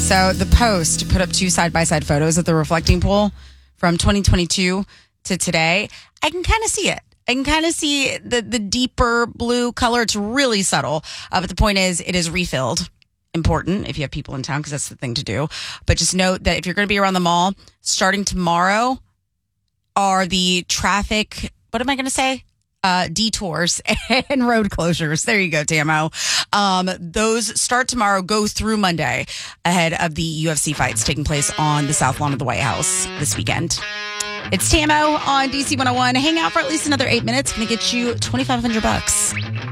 So the Post put up 2 side-by-side photos of the reflecting pool from 2022 to today. I can kind of see it. I can kind of see the deeper blue color. It's really subtle. But the point is, it is refilled. Important if you have people in town, because that's the thing to do. But just note that if you're going to be around the mall, starting tomorrow are the traffic, what am I going to say? Detours and road closures. There you go, Tamo. Those start tomorrow, go through Monday ahead of the UFC fights taking place on the South Lawn of the White House this weekend. It's Tamo on DC 101. Hang out for at least another 8 minutes. Going to get you $2,500.